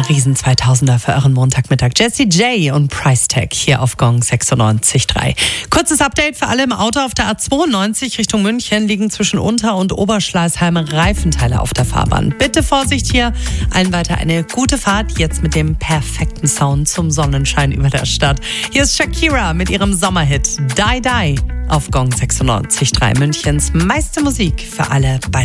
Riesen 2000er für euren Montagmittag. Jessie J und Price Tag hier auf Gong 96.3. Kurzes Update für alle im Auto auf der A92 Richtung München liegen zwischen Unter- und Oberschleißheim Reifenteile auf der Fahrbahn. Bitte Vorsicht hier. Allen weiter eine gute Fahrt, jetzt mit dem perfekten Sound zum Sonnenschein über der Stadt. Hier ist Shakira mit ihrem Sommerhit Die Die auf Gong 96.3, Münchens meiste Musik für alle bei